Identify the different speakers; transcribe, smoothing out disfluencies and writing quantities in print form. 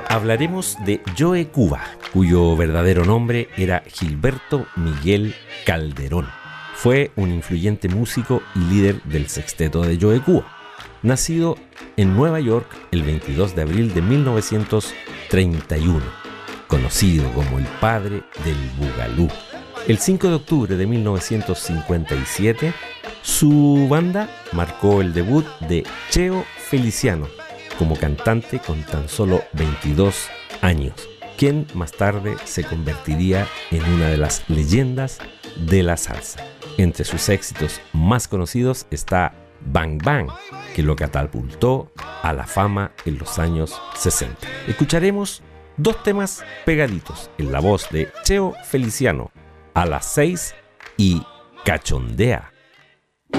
Speaker 1: Hablaremos de Joe Cuba, cuyo verdadero nombre era Gilberto Miguel Calderón. Fue un influyente músico y líder del sexteto de Joe Cuba, nacido en Nueva York el 22 de abril de 1931, conocido como el padre del bugalú. El 5 de octubre de 1957, su banda marcó el debut de Cheo Feliciano como cantante con tan solo 22 años, quien más tarde se convertiría en una de las leyendas de la salsa. Entre sus éxitos más conocidos está Bang Bang, que lo catapultó a la fama en los años 60. Escucharemos dos temas pegaditos en la voz de Cheo Feliciano, A las 6 y Cachondea.